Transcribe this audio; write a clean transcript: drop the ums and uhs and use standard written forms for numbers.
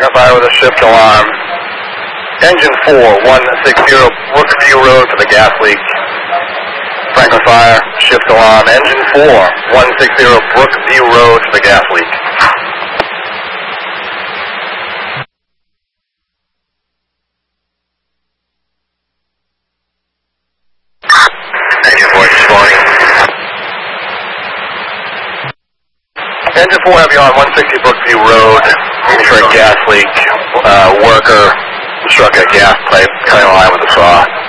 Franklin Fire with a shift alarm. Engine 4160, Brookview Road for the gas leak. Franklin Fire, shift alarm. Engine 4160, Brookview Road for the gas leak. Engine 4, responding. Engine 4 heavy on 160 Brookview Road, for a gas leak. Worker struck a gas pipe, cutting a line with a saw.